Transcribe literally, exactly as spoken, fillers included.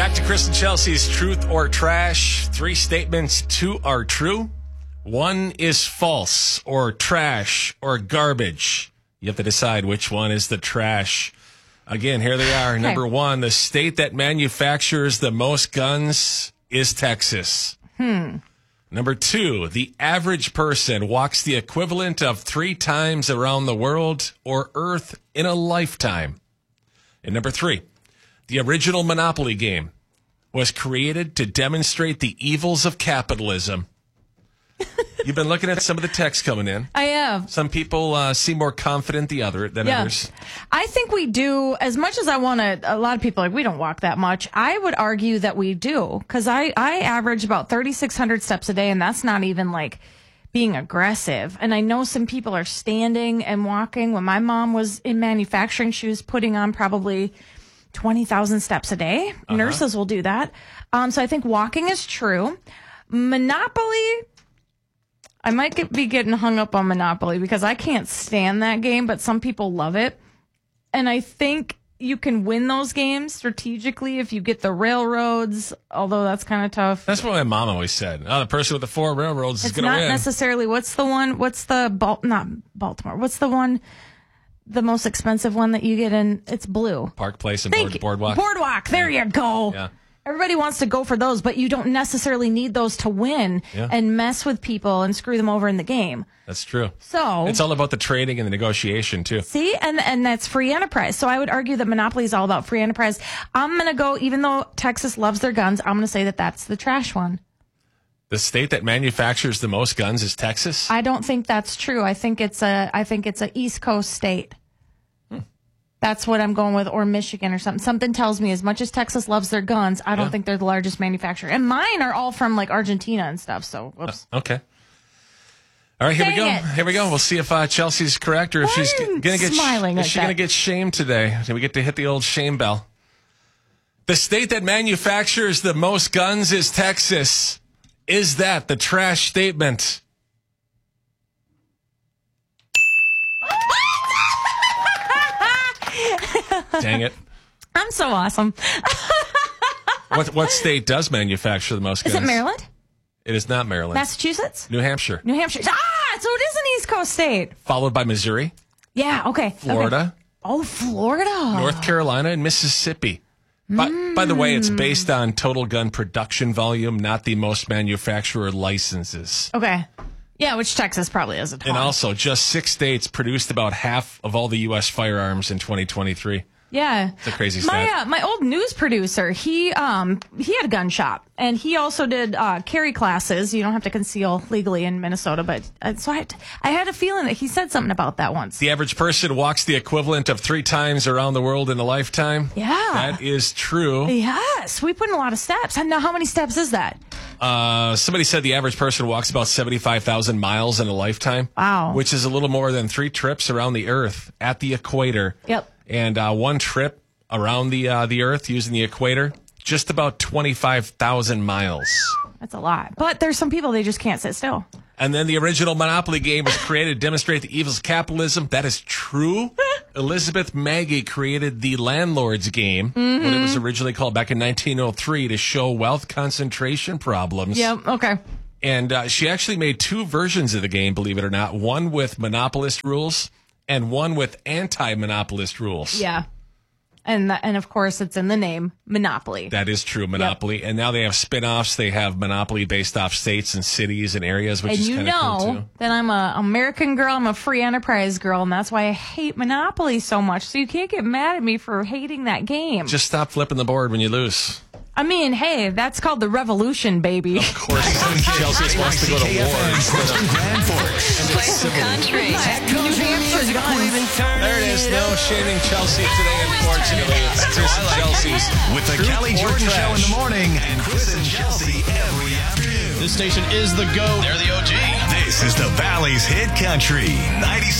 Back to Chris and Chelsea's Truth or Trash. Three statements, two are true. One is false or trash or garbage. You have to decide which one is the trash. Again, here they are. Okay. Number one, the state that manufactures the most guns is Texas. Hmm. Number two, the average person walks the equivalent of three times around the world or Earth in a lifetime. And number three, the original Monopoly game was created to demonstrate the evils of capitalism. You've been looking at some of the text coming in. I have. Some people uh, seem more confident the other than yeah. others. I think we do, as much as I want to, a lot of people are like, we don't walk that much. I would argue that we do, because I, I average about thirty-six hundred steps a day, and that's not even like being aggressive. And I know some people are standing and walking. When my mom was in manufacturing, she was putting on probably twenty thousand steps a day. Uh-huh. Nurses will do that. Um, so I think walking is true. Monopoly, I might get, be getting hung up on Monopoly because I can't stand that game, but some people love it. And I think you can win those games strategically if you get the railroads, although that's kind of tough. That's what my mom always said. Oh, the person with the four railroads is going to win. It's not necessarily, what's the one, what's the, Bal- not Baltimore, what's the one, the most expensive one that you get in, it's blue. Park Place and board, Boardwalk. Boardwalk, there yeah. you go. Yeah. Everybody wants to go for those, but you don't necessarily need those to win yeah. and mess with people and screw them over in the game. That's true. So it's all about the trading and the negotiation, too. See, and and that's free enterprise. So I would argue that Monopoly is all about free enterprise. I'm going to go, even though Texas loves their guns, I'm going to say that that's the trash one. The state that manufactures the most guns is Texas? I don't think that's true. I think it's a I think it's a East Coast state. That's what I'm going with, or Michigan or something. Something tells me as much as Texas loves their guns, I don't yeah. think they're the largest manufacturer. And mine are all from like Argentina and stuff. So, whoops. Uh, okay. All right, here Dang we go. It. Here we go. We'll see if uh, Chelsea's correct or if I'm she's going to get smiling. Sh- like is she going to get shamed today? Do we get to hit the old shame bell? The state that manufactures the most guns is Texas. Is that the trash statement? Dang it. I'm so awesome. what what state does manufacture the most guns? Is it Maryland? It is not Maryland. Massachusetts? New Hampshire. New Hampshire. Ah, so it is an East Coast state. Followed by Missouri. Yeah, okay. Florida. Okay. Oh, Florida. North Carolina and Mississippi. Mm. By, by the way, it's based on total gun production volume, not the most manufacturer licenses. Okay. Yeah, which Texas probably is a ton. And also, just six states produced about half of all the U S firearms in twenty twenty-three. Yeah. It's a crazy my, stat. Uh, my old news producer, he um he had a gun shop, and he also did uh, carry classes. You don't have to conceal legally in Minnesota, but uh, so I, I had a feeling that he said something about that once. The average person walks the equivalent of three times around the world in a lifetime. Yeah. That is true. Yes. We put in a lot of steps. And now how many steps is that? Uh, somebody said the average person walks about seventy-five thousand miles in a lifetime. Wow. Which is a little more than three trips around the Earth at the equator. Yep. And uh, one trip around the uh, the Earth using the equator, just about twenty-five thousand miles. That's a lot. But there's some people, they just can't sit still. And then the original Monopoly game was created to demonstrate the evils of capitalism. That is true. Elizabeth Maggie created the Landlord's game, mm-hmm. what it was originally called back in nineteen oh three, to show wealth concentration problems. Yep, okay. And uh, she actually made two versions of the game, believe it or not, one with monopolist rules and one with anti-monopolist rules. Yeah. And th- and of course, it's in the name, Monopoly. That is true, Monopoly. Yep. And now they have spin-offs. They have Monopoly based off states and cities and areas, which and is kind of cool, too. And you know that I'm a American girl. I'm a free enterprise girl, and that's why I hate Monopoly so much. So you can't get mad at me for hating that game. Just stop flipping the board when you lose. I mean, hey, that's called the revolution, baby. Of course. Chelsea wants to go to war. Grand Forks. Play some country. New Hampshire's gone. There it is. No shaming Chelsea today, unfortunately. It's Chris and Chelsea's With the Kelly Jordan Show in the morning and Chris and Chelsea every afternoon. This station is the GO. They're the O G. This is the Valley's Hit Country ninety-seven.